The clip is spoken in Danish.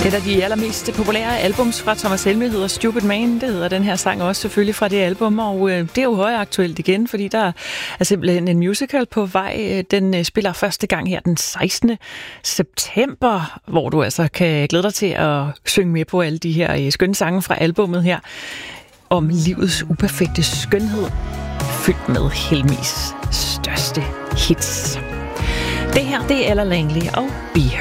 Et af de allermest populære albums fra Thomas Helmig hedder Stupid Man. Det hedder den her sang også selvfølgelig fra det album, og det er jo højaktuelt igen, fordi der er simpelthen en musical på vej. Den spiller første gang her den 16. september, hvor du altså kan glæde dig til at synge med på alle de her skønne sange fra albummet her om livets uperfekte skønhed, fyldt med Helmigs største hits. Det her, det er Ella Langley og Be Her.